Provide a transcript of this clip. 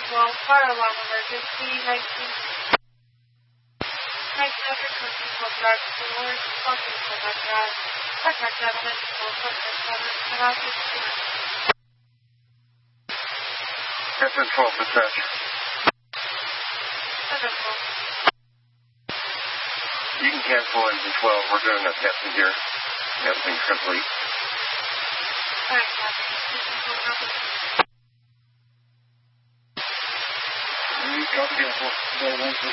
12, fire alarm emergency, 19 drive forward, parking for my drive. Contact 794, contact 7, and I'll just do it. FN12, dispatch. 712. You can cancel engine 12. We're doing a testing here. Everything's complete. Alright, copy. Copy,